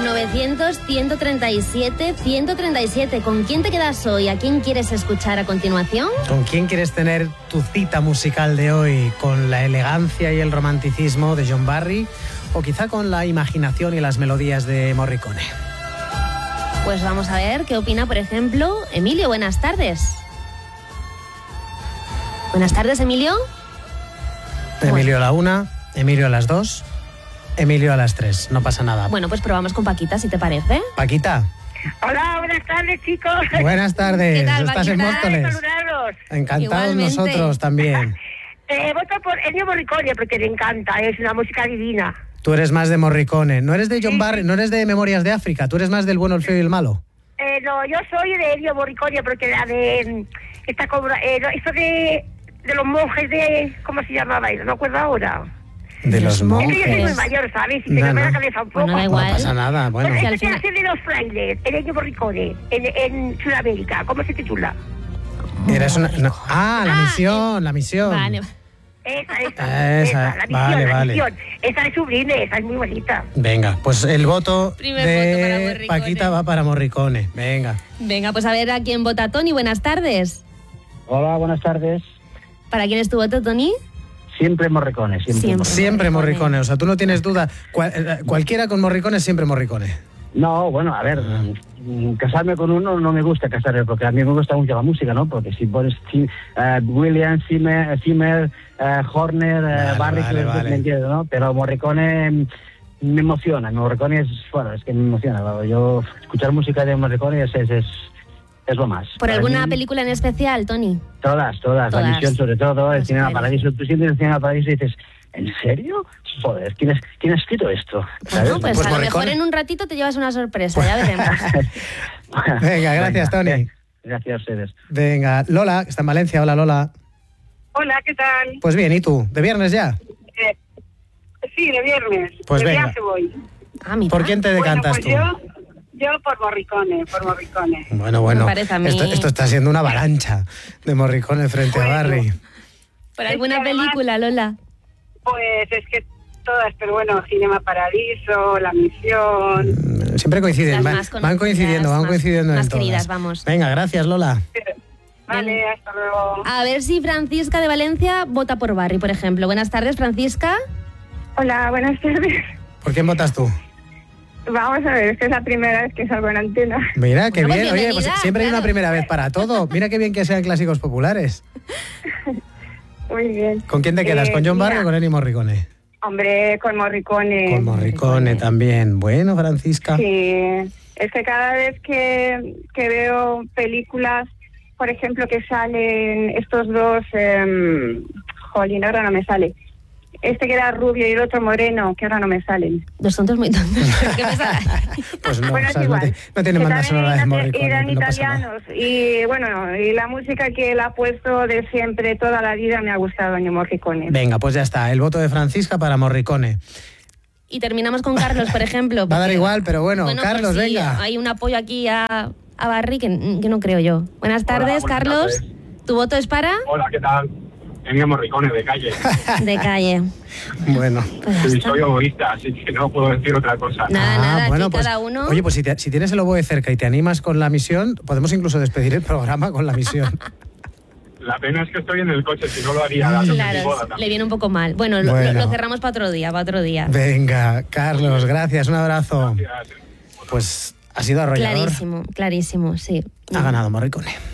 900-137-137. ¿Con quién te quedas hoy? ¿A quién quieres escuchar a continuación? ¿Con quién quieres tener tu cita musical de hoy? ¿Con la elegancia y el romanticismo de John Barry? ¿O quizá con la imaginación y las melodías de Morricone? Pues vamos a ver qué opina, por ejemplo, Emilio. Buenas tardes. Buenas tardes, Emilio. Emilio a la 1, Emilio a las 2, Emilio a las 3. No pasa nada. Bueno, pues probamos con Paquita, si te parece. Paquita. Hola, buenas tardes, chicos. Buenas tardes. ¿Qué tal, ¿Estás en Paquita? Móstoles? Saludaros. Encantados Igualmente. nosotros también. Voto por Ennio Morricone porque le encanta, es una música divina. Tú eres más de Morricone. No eres de John Barry, no eres de Memorias de África. Tú eres más del bueno, el feo y el malo. No, yo soy de Ennio Morricone porque la de... esto de los monjes de... ¿Cómo se llamaba? No me acuerdo ahora. De los Es que yo soy muy monjes. mayor, ¿sabes? Y se No, me va no. la cabeza un poco. Bueno, da No igual. pasa nada. Bueno, Pues al este final- hace de los frailes, el Ennio Morricone, en Sudamérica. ¿Cómo se titula? eres una... no. Ah, la misión, la misión. Vale. Esa, la misión, vale, la vale. misión. Esa es sublime, esa es muy bonita. Venga, pues el voto Primer voto para de Morricone. Paquita va para Morricone. Venga. Venga, pues a ver a quién vota Tony. Buenas tardes. Hola, buenas tardes. ¿Para quién es tu voto, Tony? Siempre Morricone, siempre. Siempre. Morricone. Siempre Morricone. Morricone. O sea, tú no tienes duda. Cualquiera con Morricone, siempre Morricone. No, bueno, a ver, casarme con uno no me gusta casarme, porque a mí me gusta mucho la música, ¿no? Porque si pones Williams, Zimmer, Horner, Vale, Barry, vale. me entiendes, ¿no? Pero Morricone me emociona. Morricone es, bueno, es que me emociona. Yo, escuchar música de Morricone es lo más. ¿Por Para alguna mí, película en especial, Tony? Todas. Todas. La misión sobre todo, el Los Cinema pelos. Paradiso. Tú sientes el Cinema Paradiso y dices, ¿en serio? Joder, ¿quién ha escrito esto? ¿Sabes? Bueno, pues Pues a lo Morricone. mejor en un ratito te llevas una sorpresa, ya veremos. Venga, gracias, Tony. Gracias a ustedes. Venga, Lola, que está en Valencia. Hola, Lola. Hola, ¿qué tal? Pues bien, ¿y tú? ¿De viernes ya? Sí, de viernes. Pues de venga. viaje voy. Ah, mira. ¿Por quién te decantas Bueno, pues tú? yo por Morricone. Bueno, Me parece a mí. esto está siendo una avalancha de Morricone frente a Barry. ¿Por Es alguna que además- película, Lola? Pues es que todas, pero bueno, Cinema Paradiso, La Misión. Siempre coinciden, Las van, más van coincidiendo, conocidas, van más- coincidiendo en más todas. queridas, vamos. Venga, gracias, Lola. Vale, hasta luego. A ver si Francisca de Valencia vota por Barry, por ejemplo. Buenas tardes, Francisca. Hola, buenas tardes. ¿Por quién votas tú? Vamos a ver, esta es la primera vez que salgo en antena. Mira, qué Bueno, pues bien. Oye, pues bienvenida, siempre hay una claro. primera vez para todo. Mira qué bien que sean clásicos populares. Muy bien. ¿Con quién te quedas? ¿Con John Barry mira, o con Ennio Morricone? Hombre, con Morricone. Con Morricone también. Bueno, Francisca. Sí, es que cada vez que veo películas, por ejemplo, que salen estos dos, jolín, ahora no me sale. Este que era rubio y el otro moreno, que ahora no me salen. Los tontos muy tontos. ¿Qué pasa? Pues no, Bueno, o es sea, no, igual. no tiene Que banda también sonora de Morricone. eran no pasa nada. italianos y bueno, y la música que él ha puesto de siempre, toda la vida, me ha gustado Ennio Morricone. Venga, pues ya está. El voto de Francisca para Morricone. Y terminamos con Carlos, por ejemplo. Va a dar porque- igual, pero bueno, pues Carlos, sí, venga. Hay un apoyo aquí a Barry que no creo yo. Buenas tardes, buenas Carlos. tardes. ¿Tu voto es para? Hola, ¿qué tal? Ennio Morricone, de calle. De calle. Bueno. Pues ya Sí, está. soy egoísta, así que no puedo decir otra cosa. Nada, bueno, aquí pues, cada uno. Oye, pues si tienes el oboe cerca y te animas con la misión, podemos incluso despedir el programa con la misión. La pena es que estoy en el coche, si no lo haría dando mi boda Claro, le también. viene un poco mal. Bueno, Bueno. lo cerramos para otro día, Venga, Carlos, gracias, un abrazo. Gracias. Pues ha sido arrollador. Clarísimo, sí. Ha ganado Morricone.